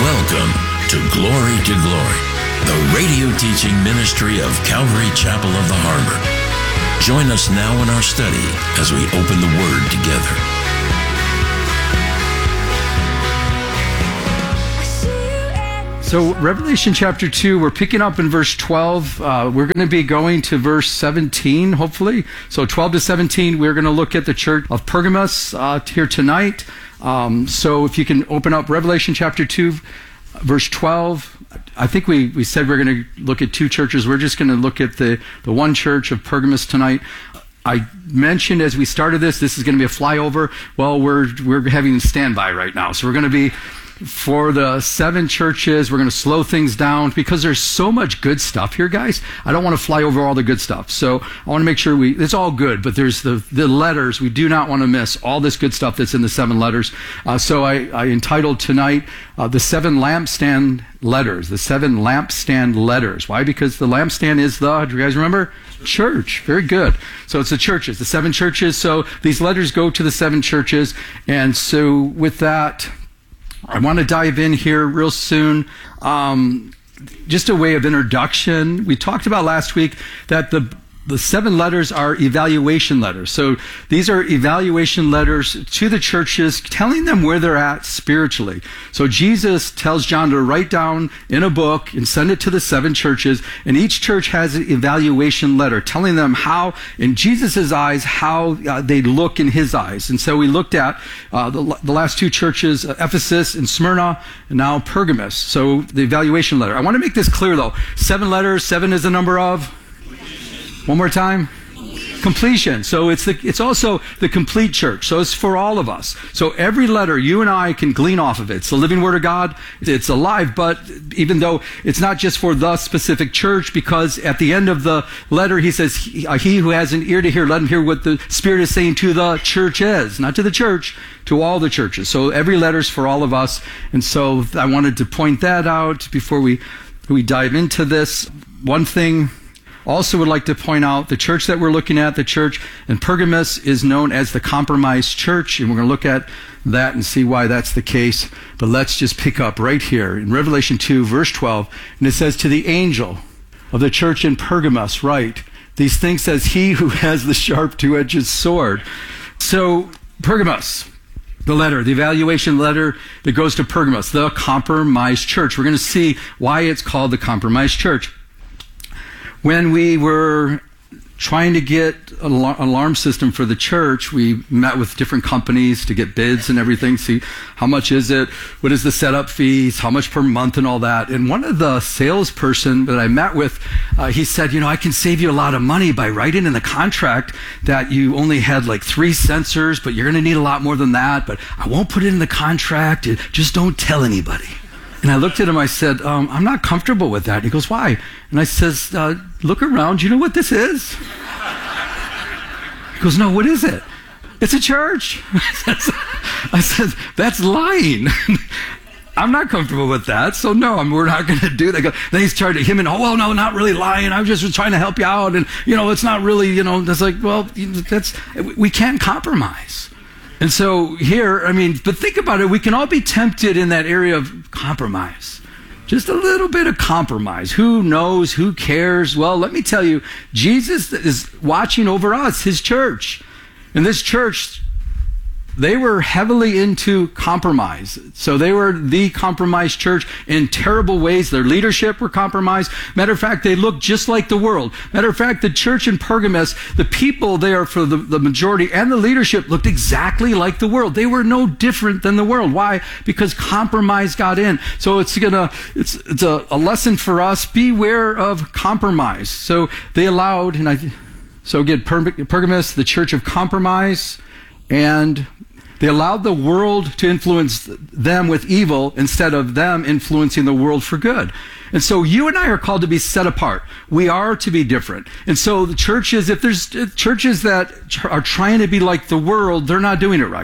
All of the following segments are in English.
Welcome to Glory to Glory, the radio teaching ministry of Calvary Chapel of the Harbor. Join us now in our study as we open the Word together. So Revelation chapter 2, we're picking up in verse 12. We're going to be going to verse 17, hopefully. So 12 to 17, we're going to look at the church of Pergamos here tonight. So if you can open up Revelation chapter 2, verse 12. I think we said we're going to look at two churches. We're just going to look at the one church of Pergamos tonight. I mentioned as we started this is going to be a flyover. Well, we're having standby right now. So we're going to be, for the 7 churches, we're going to slow things down because there's so much good stuff here, guys. I don't want to fly over all the good stuff. So I want to make sure it's all good, but there's the letters. We do not want to miss all this good stuff that's in the 7 letters. So I entitled tonight, the 7 lampstand letters, the 7 lampstand letters. Why? Because the lampstand is do you guys remember? Church. Very good. So it's the churches, the 7 churches. So these letters go to the 7 churches. And so with that, I want to dive in here real soon. Just a way of introduction. We talked about last week that the 7 letters are evaluation letters. So these are evaluation letters to the churches, telling them where they're at spiritually. So Jesus tells John to write down in a book and send it to the 7 churches, and each church has an evaluation letter telling them how, in Jesus' eyes, how they look in his eyes. And so we looked at the last 2 churches, Ephesus and Smyrna, and now Pergamos. So the evaluation letter. I want to make this clear, though. 7 letters, 7 is the number of? One more time. Completion. So it's also the complete church. So it's for all of us. So every letter, you and I can glean off of it. It's the living Word of God. It's alive, but even though it's not just for the specific church, because at the end of the letter, he says, he who has an ear to hear, let him hear what the Spirit is saying to the churches. Not to the church, to all the churches. So every letter's for all of us. And so I wanted to point that out before we dive into this. One thing also would like to point out, the church that we're looking at, the church in Pergamos, is known as the compromised church, and we're going to look at that and see why that's the case. But let's just pick up right here in Revelation 2, verse 12, and it says, to the angel of the church in Pergamos, write, these things says he who has the sharp 2-edged sword. So Pergamos, the letter, the evaluation letter that goes to Pergamos, the compromised church. We're going to see why it's called the compromised church. When we were trying to get an alarm system for the church, we met with different companies to get bids and everything, see how much is it, what is the setup fees, how much per month and all that. And one of the salesperson that I met with, he said, I can save you a lot of money by writing in the contract that you only had like 3 sensors, but you're going to need a lot more than that, but I won't put it in the contract, just don't tell anybody. And I looked at him, I said, I'm not comfortable with that. And he goes, why? And I says, look around, you know what this is? He goes, no, what is it? It's a church. I said, that's lying. I'm not comfortable with that, so no, we're not going to do that. Then he started him and, well, no, not really lying. I was just trying to help you out, and, it's not really, it's like, well, we can't compromise. And so here, but think about it, we can all be tempted in that area of compromise. Just a little bit of compromise. Who knows? Who cares? Well, let me tell you, Jesus is watching over us, his church. And this church, they were heavily into compromise. So they were the compromised church in terrible ways. Their leadership were compromised. Matter of fact, they looked just like the world. Matter of fact, the church in Pergamos, the people there for the majority and the leadership looked exactly like the world. They were no different than the world. Why? Because compromise got in. So it's a lesson for us. Beware of compromise. So they allowed, Pergamos, the church of compromise, and they allowed the world to influence them with evil instead of them influencing the world for good. And so you and I are called to be set apart. We are to be different. And so the churches, if there's churches that are trying to be like the world, they're not doing it right.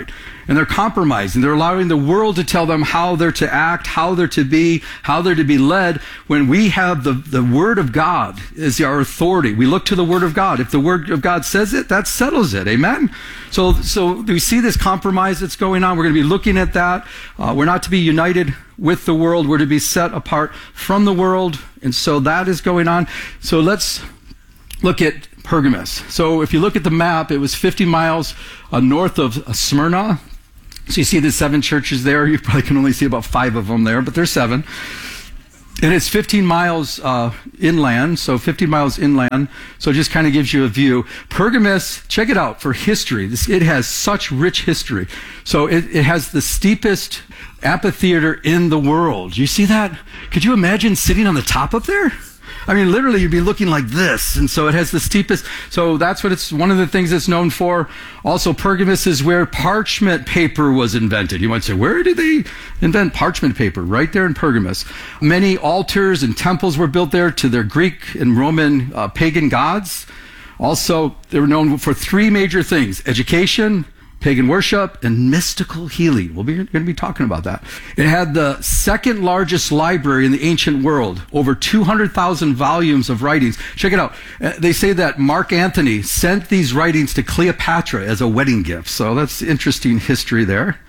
and they're compromising. They're allowing the world to tell them how they're to act, how they're to be, how they're to be led, when we have the Word of God as our authority. We look to the Word of God. If the Word of God says it, that settles it. Amen? So we see this compromise that's going on. We're going to be looking at that. We're not to be united with the world. We're to be set apart from the world. And so that is going on. So let's look at Pergamos. So if you look at the map, it was 50 miles north of Smyrna. So you see the 7 churches there. You probably can only see about 5 of them there, but there's 7. And it's 15 miles inland, so 50 miles inland. So it just kind of gives you a view. Pergamos, check it out for history. It has such rich history. So it has the steepest amphitheater in the world. You see that? Could you imagine sitting on the top up there? I mean, literally, you'd be looking like this. And so it has the steepest. So that's what it's one of the things it's known for. Also, Pergamos is where parchment paper was invented. You might say, where did they invent parchment paper? Right there in Pergamos. Many altars and temples were built there to their Greek and Roman pagan gods. Also, they were known for 3 major things: education, pagan worship, and mystical healing. We're going to be talking about that. It had the second largest library in the ancient world, over 200,000 volumes of writings. Check it out. They say that Mark Antony sent these writings to Cleopatra as a wedding gift. So that's interesting history there.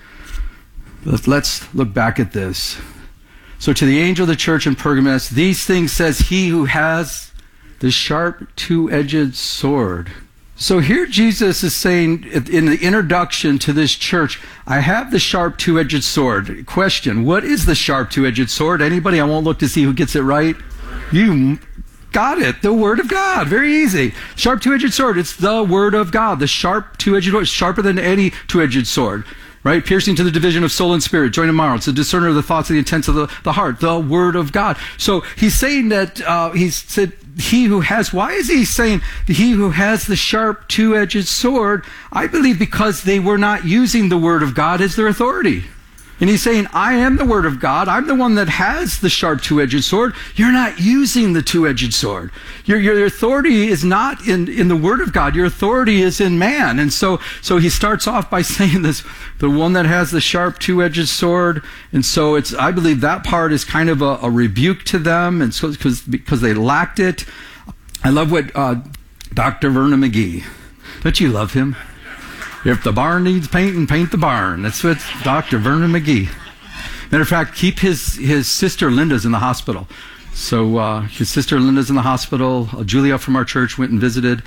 Let's look back at this. So to the angel of the church in Pergamos, these things says he who has the sharp two-edged sword. So here Jesus is saying in the introduction to this church, I have the sharp two-edged sword. Question, what is the sharp two-edged sword? Anybody? I won't look to see who gets it right. You got it. The Word of God. Very easy. Sharp two-edged sword. It's the Word of God. The sharp two-edged sword. Sharper than any two-edged sword. Right? Piercing to the division of soul and spirit. Joint and marrow. It's a discerner of the thoughts and the intents of the heart. The Word of God. So he's saying that, he said, he who has, why is he saying he who has the sharp two-edged sword? I believe because they were not using the Word of God as their authority. And he's saying, I am the Word of God. I'm the one that has the sharp two-edged sword. You're not using the two-edged sword. Your authority is not in the Word of God. Your authority is in man. And so he starts off by saying this, the one that has the sharp two-edged sword. And so I believe that part is kind of a rebuke to them, and so because they lacked it. I love what Dr. Vernon McGee. Don't you love him? If the barn needs painting, paint the barn. That's what Dr. Vernon McGee. Matter of fact, keep his sister Linda's in the hospital. So his sister Linda's in the hospital. Julia from our church went and visited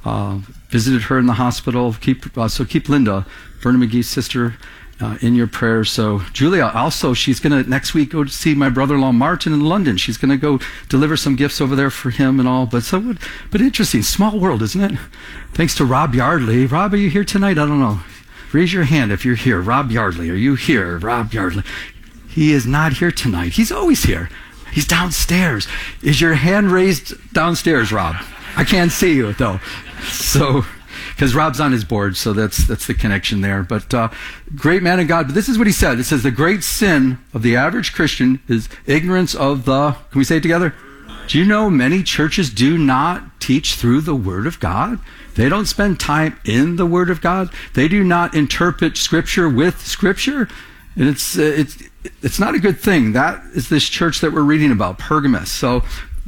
her in the hospital. Keep Linda, Vernon McGee's sister, in your prayers. So Julia also, she's going to next week go to see my brother-in-law Martin in London. She's going to go deliver some gifts over there for him and all. But interesting. Small world, isn't it? Thanks to Rob Yardley. Rob, are you here tonight? I don't know. Raise your hand if you're here. Rob Yardley, are you here? Rob Yardley. He is not here tonight. He's always here. He's downstairs. Is your hand raised downstairs, Rob? I can't see you though. So, because Rob's on his board, so that's the connection there. But great man of God. But this is what he said. It says the great sin of the average Christian is ignorance of the, can we say it together? Do you know many churches do not teach through the Word of God? They don't spend time in the Word of God. They do not interpret Scripture with Scripture. And it's not a good thing. That is this church that we're reading about, Pergamos. So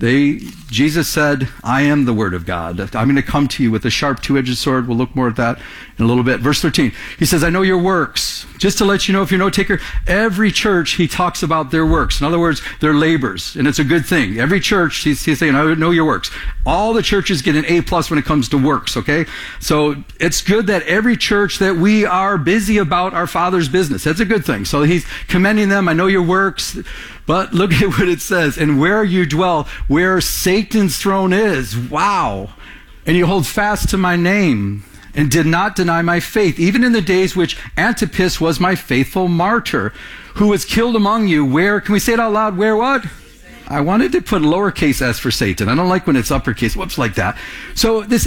Jesus said, I am the Word of God. I'm going to come to you with a sharp two-edged sword. We'll look more at that in a little bit. Verse 13, he says, I know your works. Just to let you know, if you're a note taker, every church, he talks about their works. In other words, their labors. And it's a good thing. Every church, he's saying, I know your works. All the churches get an A+ when it comes to works, okay? So it's good that every church that we are busy about our Father's business. That's a good thing. So he's commending them. I know your works. But look at what it says. And where you dwell, where Satan's throne is. Wow. And you hold fast to my name and did not deny my faith, even in the days which Antipas was my faithful martyr, who was killed among you. Where, can we say it out loud? Where what? I wanted to put lowercase s for Satan. I don't like when it's uppercase. Whoops, like that. So this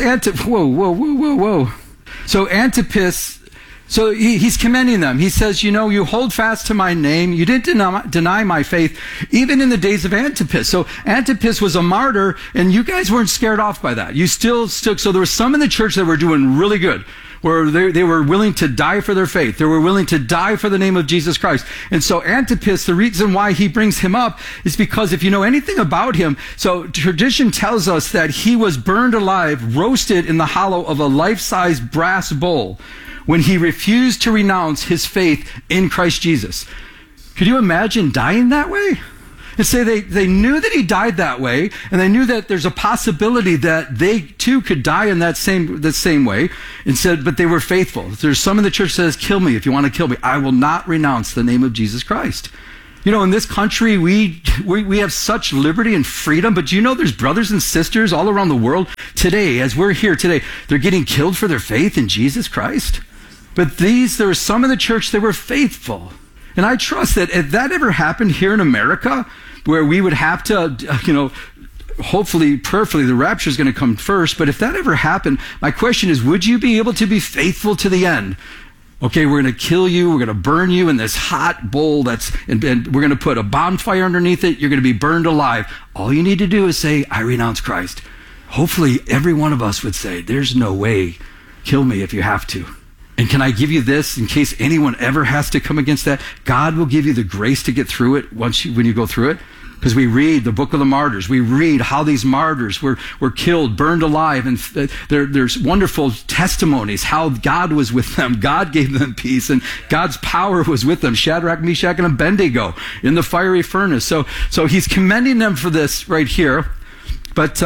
whoa. So Antipas, so he's commending them. He says, you hold fast to my name. You didn't deny my faith, even in the days of Antipas. So Antipas was a martyr, and you guys weren't scared off by that. You still, so there was some in the church that were doing really good. where they were willing to die for their faith. They were willing to die for the name of Jesus Christ. And so Antipas, the reason why he brings him up is because if you know anything about him, so tradition tells us that he was burned alive, roasted in the hollow of a life-size brass bowl when he refused to renounce his faith in Christ Jesus. Could you imagine dying that way? And say they knew that he died that way, and they knew that there's a possibility that they too could die in the same way, and said, but they were faithful. There's some in the church that says, kill me if you want to kill me. I will not renounce the name of Jesus Christ. You know, in this country, we have such liberty and freedom, but do you know there's brothers and sisters all around the world today, as we're here today, they're getting killed for their faith in Jesus Christ? But there were some in the church that were faithful. And I trust that if that ever happened here in America, where we would have to, hopefully, prayerfully, the rapture is going to come first. But if that ever happened, my question is, would you be able to be faithful to the end? Okay, we're going to kill you. We're going to burn you in this hot bowl and we're going to put a bonfire underneath it. You're going to be burned alive. All you need to do is say, I renounce Christ. Hopefully, every one of us would say, there's no way. Kill me if you have to. And can I give you this in case anyone ever has to come against that? God will give you the grace to get through it when you go through it. Because we read the book of the martyrs. We read how these martyrs were killed, burned alive. And there's wonderful testimonies how God was with them. God gave them peace and God's power was with them. Shadrach, Meshach, and Abednego in the fiery furnace. So he's commending them for this right here. But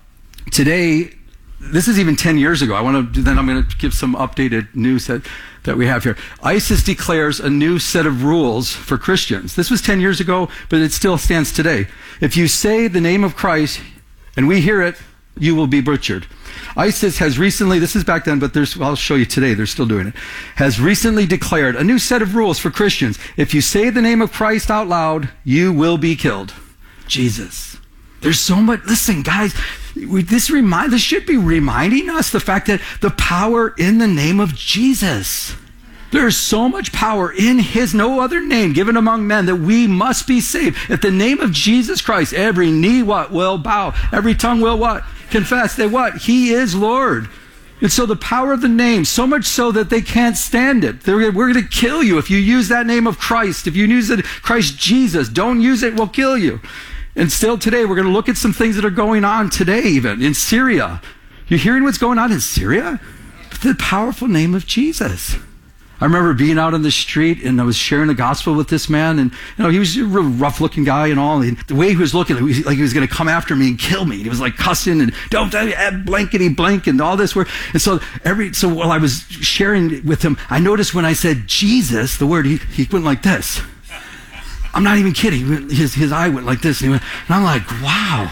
today, this is even 10 years ago. I'm going to give some updated news that we have here. ISIS declares a new set of rules for Christians. This was 10 years ago, but it still stands today. If you say the name of Christ and we hear it, you will be butchered. ISIS has recently, this is back then, but I'll show you today, they're still doing it, has recently declared a new set of rules for Christians. If you say the name of Christ out loud, you will be killed. Jesus. There's so much, listen guys, this should be reminding us the fact that the power in the name of Jesus. There is so much power in his no other name given among men that we must be saved. At the name of Jesus Christ, every knee will bow. Every tongue will confess that he is Lord. And so the power of the name, so much so that they can't stand it. We're going to kill you if you use that name of Christ. If you use it, Christ Jesus, don't use it, we'll kill you. And still today, we're going to look at some things that are going on today, even in Syria. You hearing what's going on in Syria? The powerful name of Jesus. I remember being out on the street and I was sharing the gospel with this man, and he was a real rough-looking guy and all. And the way he was looking, like he was going to come after me and kill me. And he was like cussing and don't blankety blank and all this word. And so while I was sharing with him, I noticed when I said Jesus, the word, he went like this. I'm not even kidding. His eye went like this. And I'm like, wow.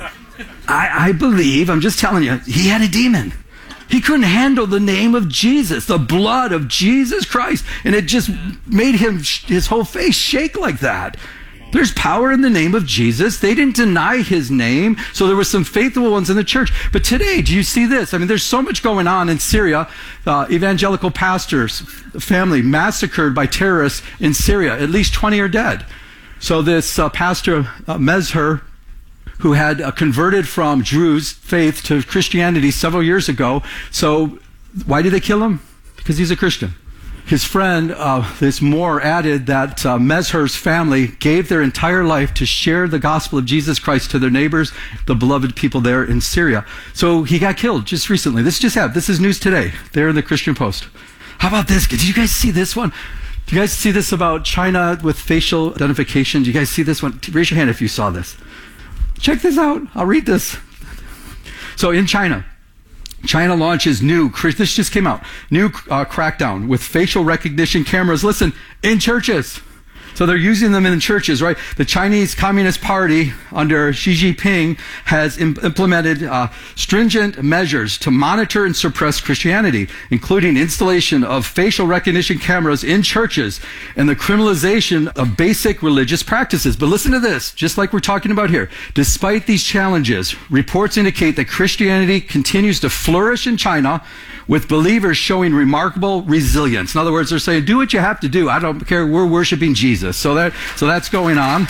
I believe, I'm just telling you, he had a demon. He couldn't handle the name of Jesus, the blood of Jesus Christ. And it just made his whole face shake like that. There's power in the name of Jesus. They didn't deny his name. So there were some faithful ones in the church. But today, do you see this? I mean, there's so much going on in Syria. Evangelical pastors, family massacred by terrorists in Syria. At least 20 are dead. So this pastor, Mezher, who had converted from Druze faith to Christianity several years ago. So why did they kill him? Because he's a Christian. His friend, this Moore, added that Mezher's family gave their entire life to share the gospel of Jesus Christ to their neighbors, the beloved people there in Syria. So he got killed just recently. This just happened. This is news today. There in the Christian Post. How about this? Did you guys see this one? Do you guys see this about China with facial identification? Do you guys see this one? Raise your hand if you saw this. Check this out. I'll read this. So in China launches this just came out, new crackdown with facial recognition cameras, listen, in churches. So they're using them in churches, right? The Chinese Communist Party under Xi Jinping has implemented stringent measures to monitor and suppress Christianity, including installation of facial recognition cameras in churches and the criminalization of basic religious practices. But listen to this, just like we're talking about here. Despite these challenges, reports indicate that Christianity continues to flourish in China, with believers showing remarkable resilience. In other words, they're saying, do what you have to do. I don't care. We're worshiping Jesus. So that's going on.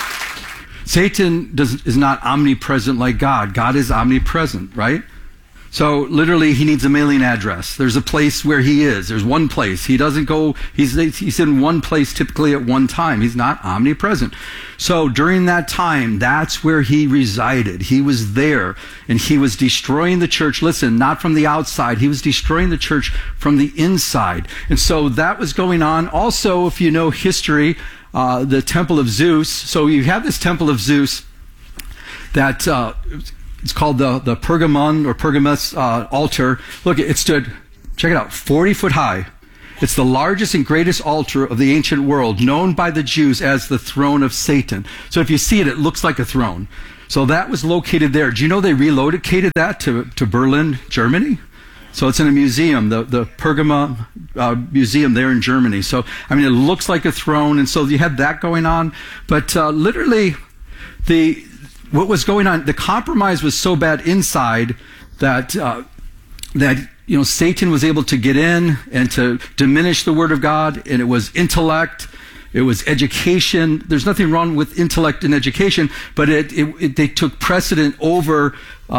Satan is not omnipresent like God. God is omnipresent, right? So literally he needs a mailing address. There's a place where he is. There's one place. He doesn't go, he's in one place typically at one time. He's not omnipresent. So during that time, that's where he resided. He was there and he was destroying the church. Listen, not from the outside. He was destroying the church from the inside. And so that was going on. Also, if you know history, the temple of Zeus. So you have this temple of Zeus that, it's called the Pergamon or Pergamus altar. Look, it stood, check it out, 40 foot high. It's the largest and greatest altar of the ancient world, known by the Jews as the throne of Satan. So if you see it, it looks like a throne. So that was located there. Do you know they relocated that to Berlin, Germany? So it's in a museum, the Pergamon museum there in Germany. So, I mean, it looks like a throne. And so you had that going on. But literally, what was going on, the compromise was so bad inside that Satan was able to get in and to diminish the Word of God, and it was intellect, it was education. There's nothing wrong with intellect and education, but they took precedent over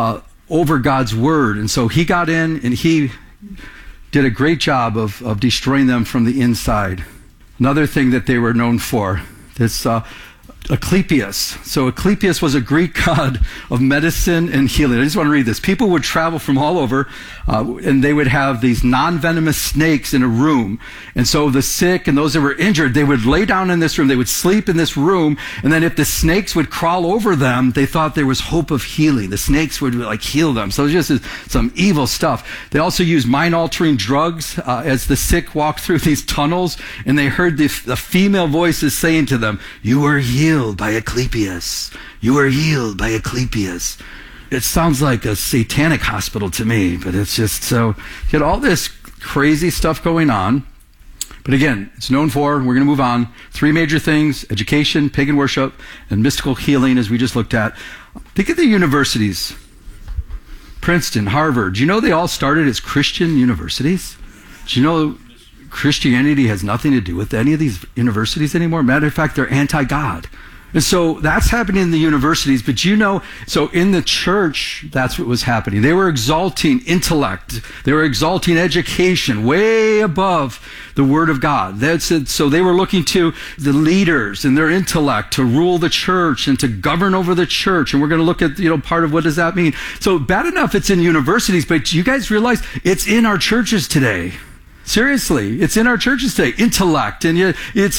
God's Word. And so he got in and he did a great job of destroying them from the inside. Another thing that they were known for, this Asclepius. So Asclepius was a Greek god of medicine and healing. I just want to read this. People would travel from all over, and they would have these non-venomous snakes in a room. And so the sick and those that were injured, they would lay down in this room. They would sleep in this room. And then if the snakes would crawl over them, they thought there was hope of healing. The snakes would heal them. So it was just some evil stuff. They also used mind-altering drugs as the sick walked through these tunnels, and they heard the female voices saying to them, "You are healed by Asclepius. You are healed by Asclepius." It sounds like a satanic hospital to me, but it's just so, you had all this crazy stuff going on. But again, it's known for, we're going to move on, 3 major things: education, pagan worship, and mystical healing, as we just looked at. Think of the universities. Princeton, Harvard. Do you know they all started as Christian universities? Do you know Christianity has nothing to do with any of these universities anymore? Matter of fact, they're anti-God. And so that's happening in the universities. But so in the church, that's what was happening. They were exalting intellect. They were exalting education way above the Word of God. So they were looking to the leaders and their intellect to rule the church and to govern over the church. And we're going to look at, part of what does that mean. So bad enough it's in universities, but you guys realize it's in our churches today. Seriously, it's in our churches today. Intellect, and it's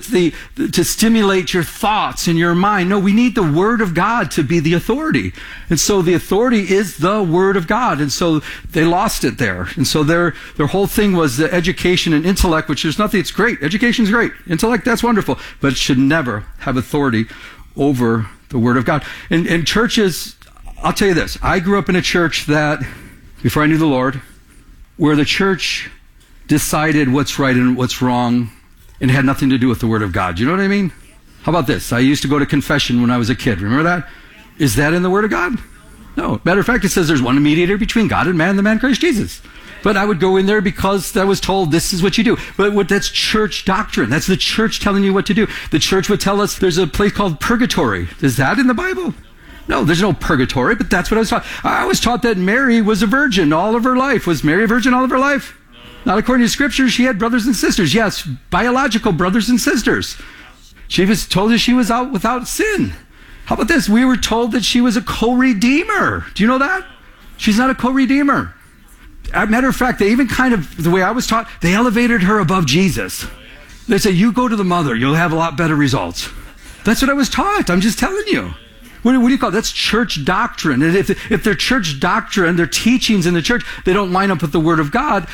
to stimulate your thoughts and your mind. No, we need the Word of God to be the authority. And so the authority is the Word of God. And so they lost it there. And so their whole thing was the education and intellect, which there's nothing, it's great. Education's great. Intellect, that's wonderful. But it should never have authority over the Word of God. And churches, I'll tell you this. I grew up in a church that, before I knew the Lord, where the church decided what's right and what's wrong, and it had nothing to do with the Word of God. Do you know what I mean? How about this? I used to go to confession when I was a kid. Remember that? Is that in the Word of God? No. Matter of fact, it says there's one mediator between God and man, the man Christ Jesus. But I would go in there because I was told this is what you do. But that's church doctrine. That's the church telling you what to do. The church would tell us there's a place called purgatory. Is that in the Bible? No, there's no purgatory, but that's what I was taught. I was taught that Mary was a virgin all of her life. Was Mary a virgin all of her life? Not according to Scripture. She had brothers and sisters. Yes, biological brothers and sisters. She was told that she was out without sin. How about this? We were told that she was a co-redeemer. Do you know that? She's not a co-redeemer. As a matter of fact, they even the way I was taught, they elevated her above Jesus. They said, you go to the mother, you'll have a lot better results. That's what I was taught. I'm just telling you. What do you call it? That's church doctrine. And if their church doctrine, their teachings in the church, they don't line up with the Word of God,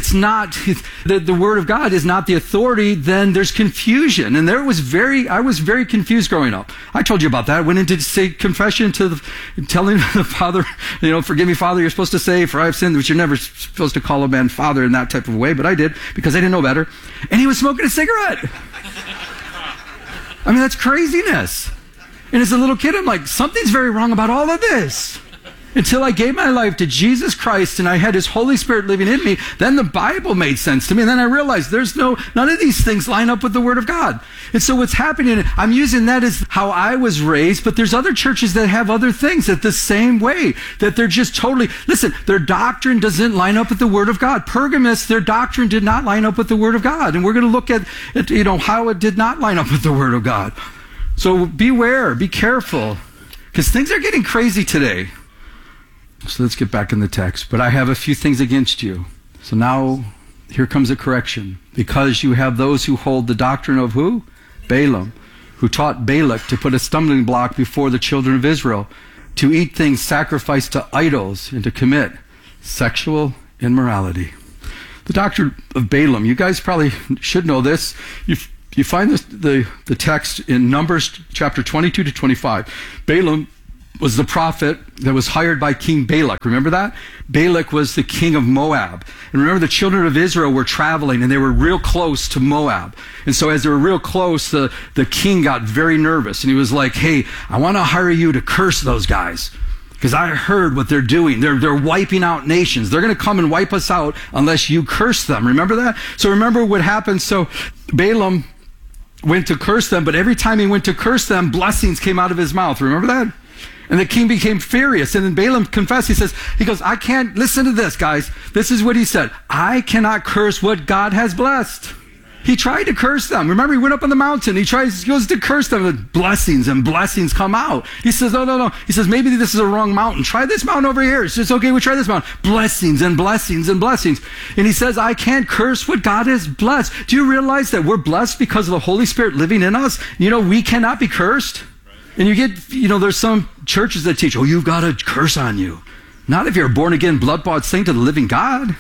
the Word of God is not the authority, then there's confusion. And I was very confused growing up. I told you about that. I went in to say confession telling the Father, forgive me, Father, you're supposed to say, for I have sinned, which you're never supposed to call a man Father in that type of way, but I did because I didn't know better. And he was smoking a cigarette. I mean, that's craziness. And as a little kid, I'm like, something's very wrong about all of this. Until I gave my life to Jesus Christ and I had his Holy Spirit living in me, then the Bible made sense to me. And then I realized none of these things line up with the Word of God. And so what's happening, I'm using that as how I was raised, but there's other churches that have other things that the same way, that they're just totally, listen, their doctrine doesn't line up with the Word of God. Pergamos, their doctrine did not line up with the Word of God. And we're going to look at how it did not line up with the Word of God. So beware, be careful, because things are getting crazy today. So let's get back in the text. But I have a few things against you. So now, here comes a correction. Because you have those who hold the doctrine of who? Balaam, who taught Balak to put a stumbling block before the children of Israel, to eat things sacrificed to idols, and to commit sexual immorality. The doctrine of Balaam, you guys probably should know this. You find the text in Numbers chapter 22 to 25. Balaam was the prophet that was hired by King Balak. Remember that? Balak was the king of Moab. And remember, the children of Israel were traveling, and they were real close to Moab. And so as they were real close, the king got very nervous. And he was like, hey, I want to hire you to curse those guys, because I heard what they're doing. They're wiping out nations. They're going to come and wipe us out unless you curse them. Remember that? So remember what happened. So Balaam went to curse them, but every time he went to curse them, blessings came out of his mouth. Remember that? And the king became furious. And then Balaam confessed. He goes, I can't, listen to this, guys. This is what he said. I cannot curse what God has blessed. He tried to curse them. Remember, he went up on the mountain. He goes to curse them, and blessings come out. He says, no. He says, maybe this is a wrong mountain. Try this mountain over here. It's just okay, we try this mountain. Blessings and blessings and blessings. And he says, I can't curse what God has blessed. Do you realize that we're blessed because of the Holy Spirit living in us? We cannot be cursed. And you get, there's some churches that teach, you've got a curse on you. Not if you're a born-again, blood-bought saint of the living God. Amen.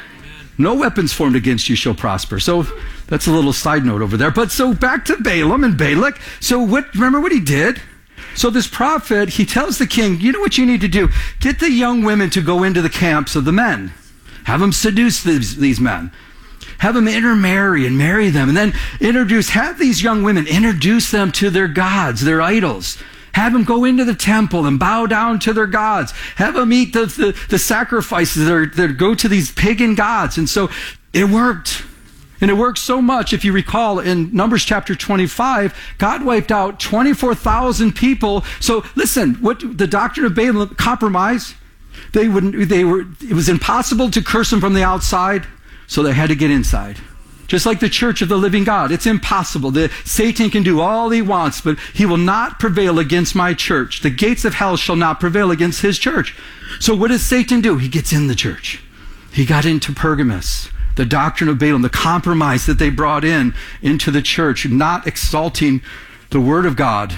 No weapons formed against you shall prosper. So that's a little side note over there. But so back to Balaam and Balak. So remember what he did? So this prophet, he tells the king, you know what you need to do? Get the young women to go into the camps of the men. Have them seduce these men. Have them intermarry and marry them. And then have these young women introduce them to their gods, their idols. Have them go into the temple and bow down to their gods. Have them eat the sacrifices that go to these pagan gods. And so it worked. And it worked so much, if you recall, in Numbers chapter 25, God wiped out 24,000 people. So listen, what the doctrine of Balaam, compromise, it was impossible to curse them from the outside. So they had to get inside. Just like the church of the living God. It's impossible. Satan can do all he wants, but he will not prevail against my church. The gates of hell shall not prevail against his church. So what does Satan do? He gets in the church. He got into Pergamos. The doctrine of Balaam, the compromise that they brought into the church, not exalting the word of God.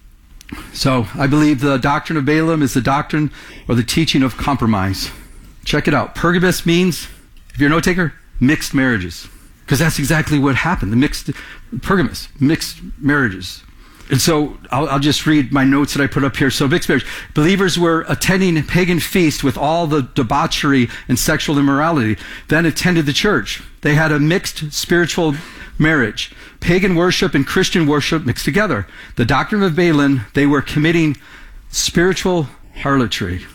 So I believe the doctrine of Balaam is the doctrine or the teaching of compromise. Check it out. Pergamos means, if you're a note taker, mixed marriages. Because that's exactly what happened. Pergamos, mixed marriages. And so I'll just read my notes that I put up here. So mixed marriage. Believers were attending a pagan feast with all the debauchery and sexual immorality, then attended the church. They had a mixed spiritual marriage. Pagan worship and Christian worship mixed together. The doctrine of Balaam, they were committing spiritual harlotry.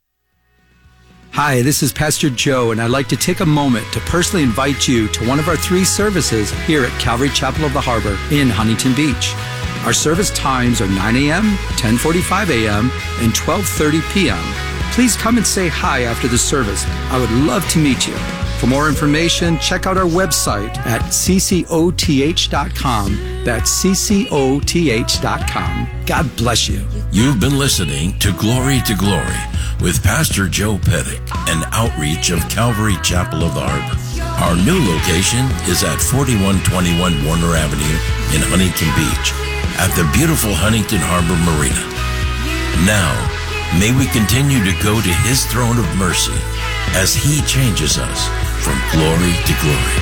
Hi, this is Pastor Joe, and I'd like to take a moment to personally invite you to one of our 3 services here at Calvary Chapel of the Harbor in Huntington Beach. Our service times are 9 a.m., 10:45 a.m., and 12:30 p.m. Please come and say hi after the service. I would love to meet you. For more information, check out our website at ccoth.com. That's ccoth.com. God bless you. You've been listening to Glory with Pastor Joe Pettick, an outreach of Calvary Chapel of the Harbor. Our new location is at 4121 Warner Avenue in Huntington Beach at the beautiful Huntington Harbor Marina. Now, may we continue to go to His throne of mercy as He changes us from glory to glory.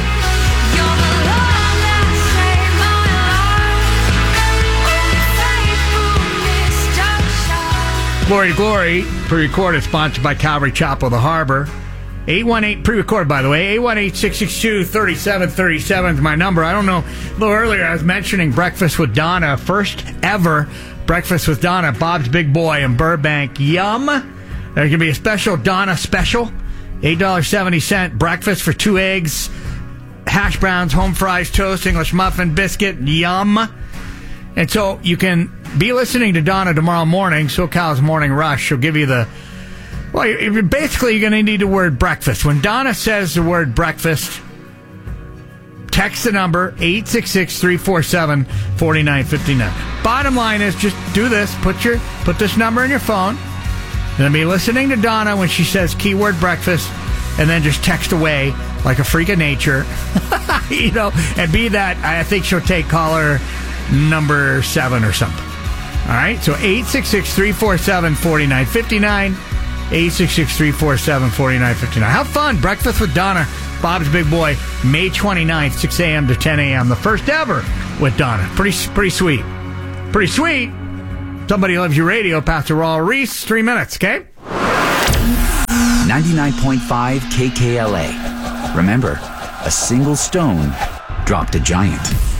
Glory to Glory, pre-recorded, sponsored by Calvary Chapel of the Harbor. 818, pre-recorded by the way, 818-662-3737 is my number. I don't know, a little earlier I was mentioning Breakfast with Donna, first ever Breakfast with Donna, Bob's Big Boy in Burbank. Yum! There's going to be a special Donna special, $8.70 breakfast for 2 eggs, hash browns, home fries, toast, English muffin, biscuit, yum. And so you can be listening to Donna tomorrow morning, SoCal's Morning Rush. She'll give you you're going to need the word breakfast. When Donna says the word breakfast, text the number 866-347-4959. Bottom line is just do this. Put this number in your phone. And be listening to Donna when she says keyword breakfast, and then just text away like a freak of nature. And be that, I think she'll take caller number 7 or something. All right? So 866-347-4959. 866-347-4959. Have fun. Breakfast with Donna, Bob's Big Boy, May 29th, 6 a.m. to 10 a.m. The first ever with Donna. Pretty sweet. Pretty sweet. Somebody Loves You Radio, Pastor Raul Reese, 3 minutes, okay? 99.5 KKLA. Remember, a single stone dropped a giant.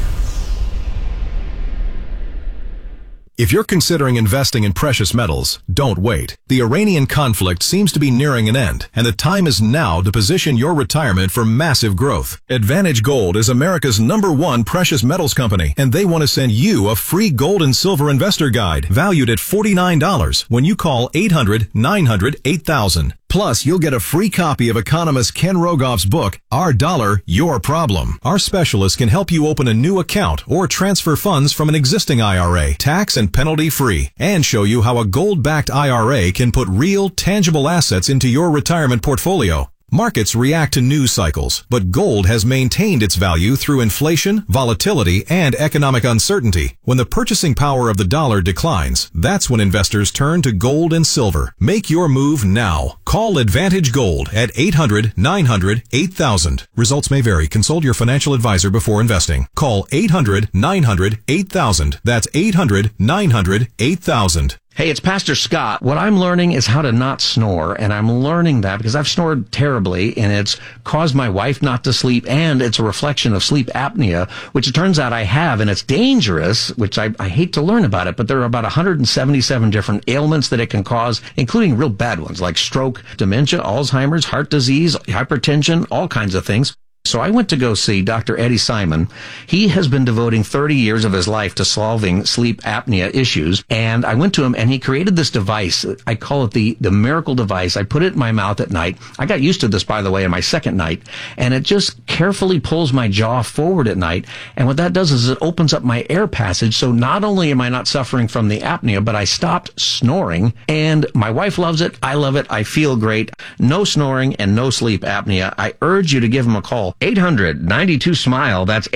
If you're considering investing in precious metals, don't wait. The Iranian conflict seems to be nearing an end, and the time is now to position your retirement for massive growth. Advantage Gold is America's #1 precious metals company, and they want to send you a free gold and silver investor guide valued at $49 when you call 800-900-8000. Plus, you'll get a free copy of economist Ken Rogoff's book, Our Dollar, Your Problem. Our specialists can help you open a new account or transfer funds from an existing IRA, tax and penalty free, and show you how a gold-backed IRA can put real, tangible assets into your retirement portfolio. Markets react to news cycles, but gold has maintained its value through inflation, volatility, and economic uncertainty. When the purchasing power of the dollar declines, that's when investors turn to gold and silver. Make your move now. Call Advantage Gold at 800-900-8000. Results may vary. Consult your financial advisor before investing. Call 800-900-8000. That's 800-900-8000. Hey, it's Pastor Scott. What I'm learning is how to not snore, and I'm learning that because I've snored terribly, and it's caused my wife not to sleep, and it's a reflection of sleep apnea, which it turns out I have, and it's dangerous, which I hate to learn about it, but there are about 177 different ailments that it can cause, including real bad ones like stroke, dementia, Alzheimer's, heart disease, hypertension, all kinds of things. So I went to go see Dr. Eddie Simon. He has been devoting 30 years of his life to solving sleep apnea issues. And I went to him and he created this device. I call it the miracle device. I put it in my mouth at night. I got used to this, by the way, in my second night. And it just carefully pulls my jaw forward at night. And what that does is it opens up my air passage. So not only am I not suffering from the apnea, but I stopped snoring. And my wife loves it. I love it. I feel great. No snoring and no sleep apnea. I urge you to give him a call. 800-92-SMILE. That's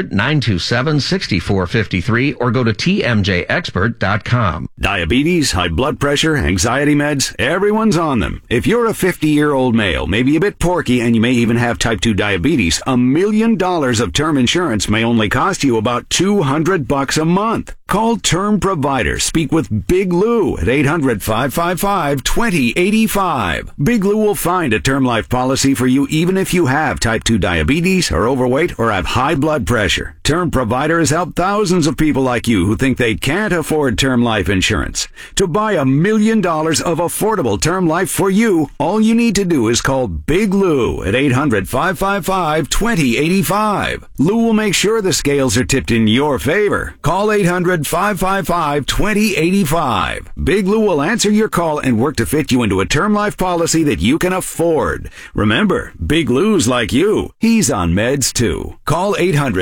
800-927-6453, or go to tmjexpert.com. Diabetes, high blood pressure, anxiety meds, everyone's on them. If you're a 50-year-old male, maybe a bit porky, and you may even have type 2 diabetes, $1 million of term insurance may only cost you about $200 a month. Call Term Provider. Speak with Big Lou at 800-555-2085. Big Lou will find a term life policy for you even if you have type 2 diabetes, are overweight, or have high blood pressure. Term Provider has helped thousands of people like you who think they can't afford term life insurance. To buy $1 million of affordable term life for you, all you need to do is call Big Lou at 800-555-2085. Lou will make sure the scales are tipped in your favor. Call 800-555-2085. Big Lou will answer your call and work to fit you into a term life policy that you can afford. Remember, Big Lou's like you. He's on meds too. Call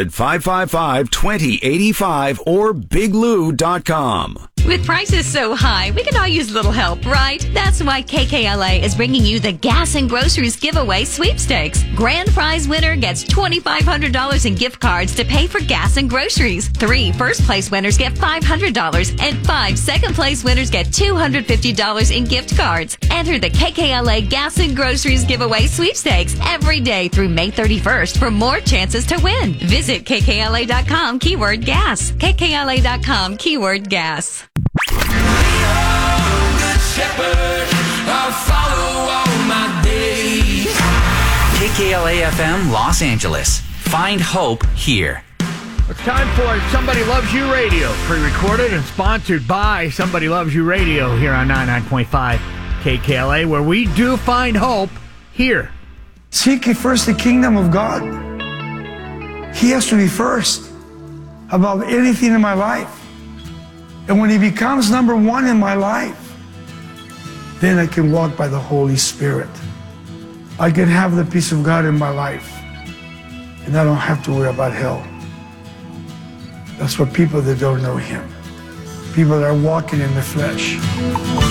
800-555-2085 or biglou.com. With prices so high, we could all use a little help, right? That's why KKLA is bringing you the Gas and Groceries Giveaway Sweepstakes. Grand prize winner gets $2,500 in gift cards to pay for gas and groceries. 3 first-place winners get $500, and 5 second-place winners get $250 in gift cards. Enter the KKLA Gas and Groceries Giveaway Sweepstakes every day through May 31st for more chances to win. Visit KKLA.com, keyword gas. KKLA.com, keyword gas. KKLA FM Los Angeles. Find hope here. It's time for Somebody Loves You Radio, pre-recorded and sponsored by Somebody Loves You Radio here on 99.5 KKLA, where we do find hope here. Seek ye first the kingdom of God. He has to be first above anything in my life. And when he becomes number one in my life, then I can walk by the Holy Spirit. I can have the peace of God in my life. And I don't have to worry about hell. That's for people that don't know him. People that are walking in the flesh.